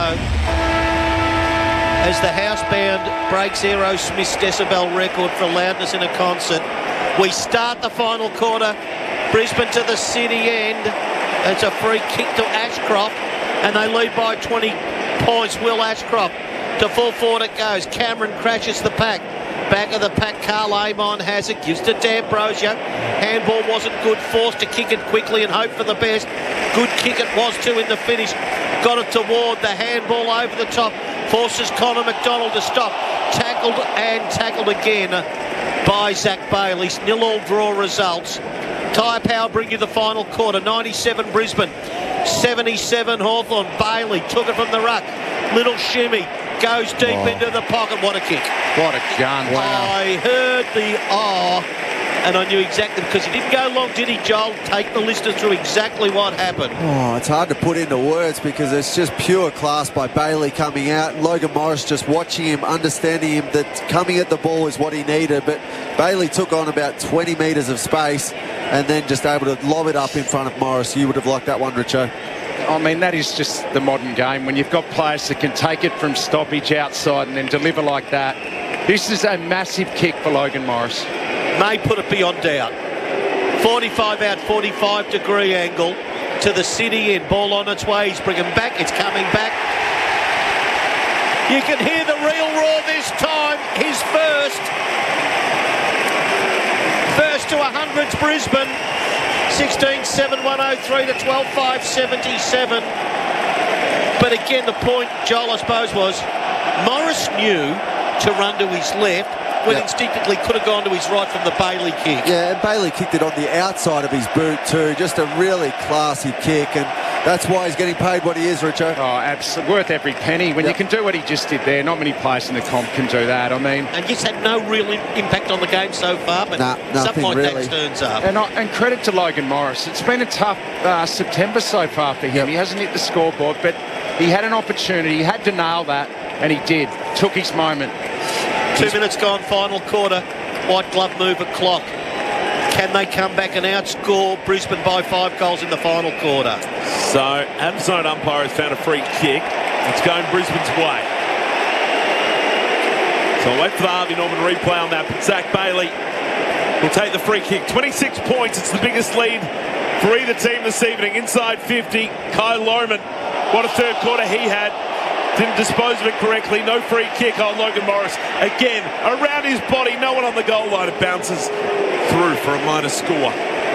as the house band breaks Aerosmith's decibel record for loudness in a concert, we start the final quarter. Brisbane to the city end. It's a free kick to Ashcroft, and they lead by twenty points. Will Ashcroft to full forward it goes. Cameron crashes the pack. Back of the pack, Carl Amon has it. Gives to D'Ambrosio. Handball wasn't good. Forced to kick it quickly and hope for the best. Good kick it was too in the finish. Got it toward the handball over the top. Forces Connor McDonald to stop. Tackled and tackled again by Zach Bailey. Nil all draw results. Tyre Power bring you the final quarter. ninety-seven Brisbane, seventy-seven Hawthorn. Bailey took it from the ruck. Little shimmy. Goes deep oh. into the pocket. What a kick. What a gun. Wow. I heard the ah, and I knew exactly, because he didn't go long, did he, Joel? Take the listeners through exactly what happened. Oh, it's hard to put into words because it's just pure class by Bailey coming out. Logan Morris just watching him, understanding him that coming at the ball is what he needed. But Bailey took on about twenty metres of space and then just able to lob it up in front of Morris. You would have liked that one, Richo. I mean, that is just the modern game. When you've got players that can take it from stoppage outside and then deliver like that. This is a massive kick for Logan Morris. May put it beyond doubt. forty-five out, forty-five degree angle to the city end. Ball on its way. He's bringing back. It's coming back. You can hear the real roar this time. His first. First to one hundreds Brisbane. sixteen seven one oh three to twelve five seventy-seven. But again, the point, Joel, I suppose, was Morris knew to run to his left when yep. instinctively could have gone to his right from the Bailey kick. Yeah, and Bailey kicked it on the outside of his boot too. Just a really classy kick, and that's why he's getting paid what he is, Richo. Oh, absolutely. Worth every penny. When yep. you can do what he just did there, not many players in the comp can do that. I mean... And he's had no real impact on the game so far, but nah, something like really. that turns up. And, I, and credit to Logan Morris. It's been a tough uh, September so far for him. Yep. He hasn't hit the scoreboard, but he had an opportunity. He had to nail that, and he did. Took his moment. Two he's... minutes gone, final quarter. White glove move at clock. Can they come back and outscore Brisbane by five goals in the final quarter? So, Amazon umpire has found a free kick. It's going Brisbane's way. So, I'll wait for the Harvey Norman replay on that. But Zach Bailey will take the free kick. twenty-six points. It's the biggest lead for either team this evening. Inside fifty. Kyle Lohman. What a third quarter he had. Didn't dispose of it correctly. No free kick on Logan Morris. Again, around his body. No one on the goal line. It bounces through for a minor score.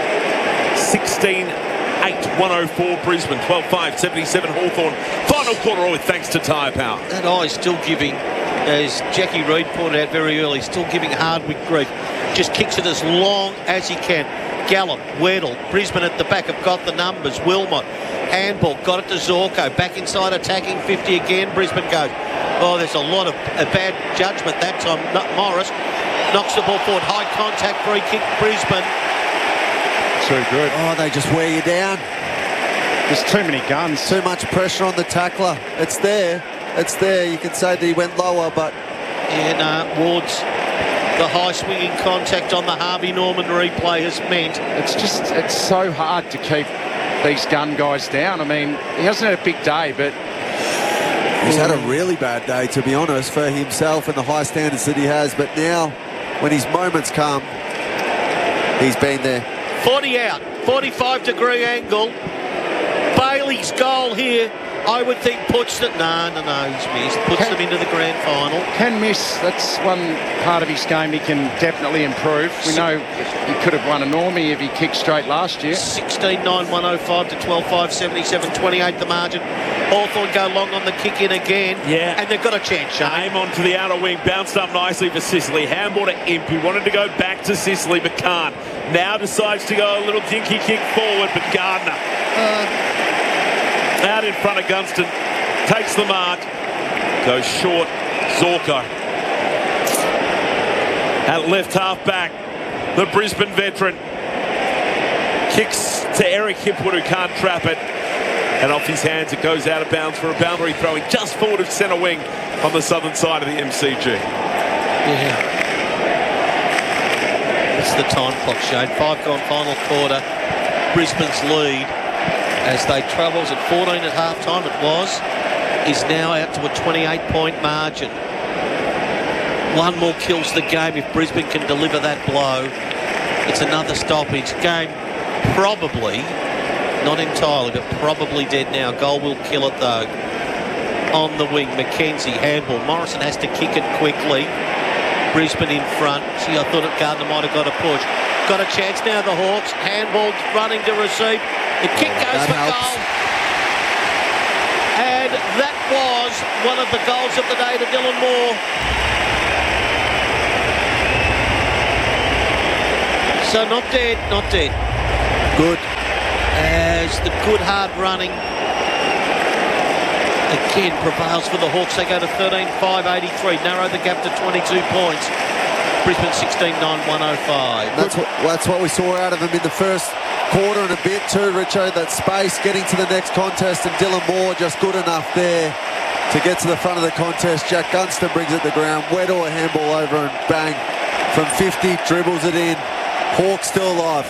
sixteen eight one oh four Brisbane. twelve five seventy-seven Hawthorn. Final quarter all with thanks to Tyre Power. That eye is still giving, as Jackie Reid pointed out very early, still giving Hardwick grief. Just kicks it as long as he can. Gallup, Weddle, Brisbane at the back have got the numbers. Wilmot, handball, got it to Zorko. Back inside attacking fifty again. Brisbane goes. Oh, there's a lot of a bad judgment that time. Morris knocks the ball forward. High contact, free kick, Brisbane. Too good. Oh, they just wear you down. There's too many guns. Too much pressure on the tackler. It's there. It's there. You can say that he went lower, but... And uh, Ward's... The high swinging contact on the Harvey Norman replay has meant... It's just, it's so hard to keep these gun guys down. I mean, he hasn't had a big day, but... He's had a really bad day, to be honest, for himself and the high standards that he has. But now, when his moments come, he's been there. forty out, forty-five degree angle. Bailey's goal here, I would think, puts it. No, no, no, he's missed. Puts can, them into the grand final. Can miss. That's one part of his game he can definitely improve. We know he could have won a normie if he kicked straight last year. sixteen nine one oh five to twelve five seventy-seven, twenty-eight the margin. Hawthorn go long on the kick in again. Yeah. And they've got a chance, Shane. Aim on to the outer wing. Bounced up nicely for Sicily. Handball to Imp. He wanted to go back to Sicily, but can't. Now decides to go a little dinky kick forward, but Gardner. Uh, out in front of Gunston. Takes the mark. Goes short. Zorko. At left half back. The Brisbane veteran. Kicks to Eric Hipwood, who can't trap it. And off his hands it goes out of bounds for a boundary throw-in just forward of centre wing on the southern side of the M C G. Yeah. It's the time clock, Shane. Five gone final quarter. Brisbane's lead, as they travels at fourteen at half time, it was, is now out to a twenty-eight point margin. One more kills the game if Brisbane can deliver that blow. It's another stoppage. Game probably, not entirely, but probably dead now. Goal will kill it though. On the wing, Mackenzie, handball. Morrison has to kick it quickly. Brisbane in front. Gee, I thought Gardner might have got a push. Got a chance now, the Hawks. Handball running to receive. The kick goes that for helps. goal. And that was one of the goals of the day to Dylan Moore. So not dead, not dead. Good. As the good hard running again prevails for the Hawks. They go to thirteen five eighty-three, narrow the gap to twenty-two points. Brisbane sixteen nine one oh five. That's what, that's what we saw out of them in the first quarter and a bit too, Richo. That space getting to the next contest, and Dylan Moore just good enough there to get to the front of the contest. Jack Gunston brings it to the ground. Weddle a handball over and bang from fifty, dribbles it in. Hawks still alive.